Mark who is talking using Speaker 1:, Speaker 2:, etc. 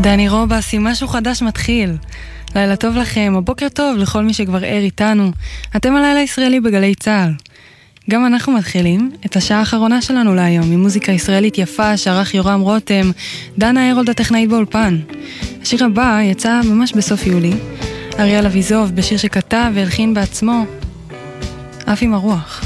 Speaker 1: דני רובס, עם משהו חדש מתחיל. לילה טוב לכם, או בוקר טוב לכל מי שכבר ער איתנו. אתם הלילה ישראלי בגלי צהל. גם אנחנו מתחילים את השעה האחרונה שלנו להיום, עם מוזיקה ישראלית יפה שערך יורם רותם, דנה הרולד הטכנאית באולפן. השיר הבא יצא ממש בסוף יולי. אריאל אביזוב בשיר שכתב והלחין בעצמו, אף עם הרוח.